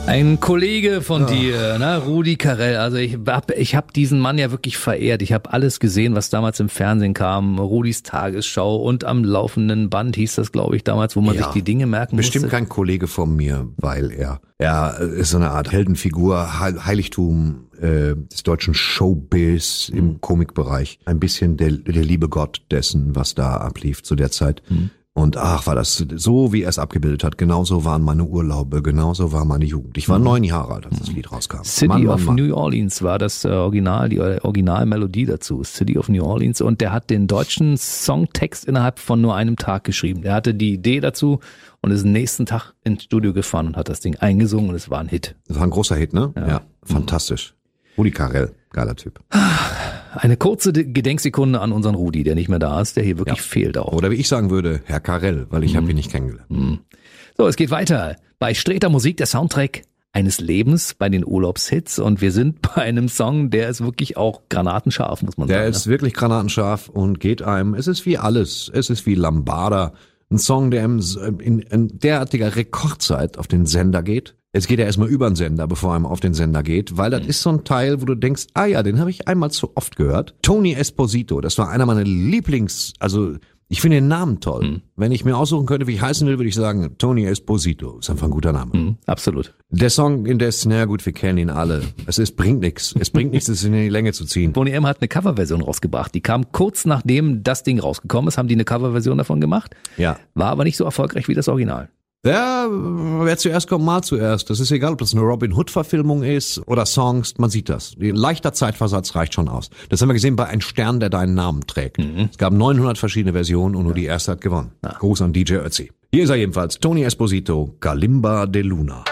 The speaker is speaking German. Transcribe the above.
Ein Kollege von dir, ne? Rudi Carrell. Also ich hab diesen Mann ja wirklich verehrt. Ich habe alles gesehen, was damals im Fernsehen kam. Rudis Tagesschau und am laufenden Band hieß das, glaube ich, damals, wo man sich die Dinge merken musste. Bestimmt kein Kollege von mir, weil er ist so eine Art Heldenfigur, Heiligtum des deutschen Showbiz im Komikbereich. Ein bisschen der liebe Gott dessen, was da ablief zu der Zeit. Und war das so, wie er es abgebildet hat. Genauso waren meine Urlaube, genauso war meine Jugend. Ich war 9 Jahre alt, als das Lied rauskam. City of New Orleans war das Original, die Originalmelodie dazu. City of New Orleans. Und der hat den deutschen Songtext innerhalb von nur einem Tag geschrieben. Der hatte die Idee dazu und ist den nächsten Tag ins Studio gefahren und hat das Ding eingesungen und es war ein Hit. Das war ein großer Hit, ne? Ja, fantastisch. Rudi Carrell, geiler Typ. Eine kurze Gedenksekunde an unseren Rudi, der nicht mehr da ist, der hier wirklich fehlt auch. Oder wie ich sagen würde, Herr Carrell, weil ich habe ihn nicht kennengelernt. So, es geht weiter. Bei Sträter Musik, der Soundtrack eines Lebens bei den Urlaubshits und wir sind bei einem Song, der ist wirklich auch granatenscharf, muss man sagen. Der ist wirklich granatenscharf und geht einem, es ist wie alles, es ist wie Lambada, ein Song, der in derartiger Rekordzeit auf den Sender geht. Es geht ja erstmal über den Sender, bevor er auf den Sender geht, weil das ist so ein Teil, wo du denkst, den habe ich einmal zu oft gehört. Tony Esposito, das war einer meiner ich finde den Namen toll. Wenn ich mir aussuchen könnte, wie ich heißen will, würde ich sagen, Tony Esposito. Ist einfach ein guter Name. Absolut. Der Song indes, na gut, wir kennen ihn alle. Bringt nichts. Es bringt nichts, es in die Länge zu ziehen. Boney M. hat eine Coverversion rausgebracht. Die kam kurz nachdem das Ding rausgekommen ist, haben die eine Coverversion davon gemacht. Ja. War aber nicht so erfolgreich wie das Original. Ja, wer zuerst kommt, mal zuerst. Das ist egal, ob das eine Robin Hood-Verfilmung ist oder Songs, man sieht das. Ein leichter Zeitversatz reicht schon aus. Das haben wir gesehen bei Ein Stern, der deinen Namen trägt. Es gab 900 verschiedene Versionen und nur die erste hat gewonnen. Gruß an DJ Ötzi. Hier ist er jedenfalls, Tony Esposito, Kalimba de Luna.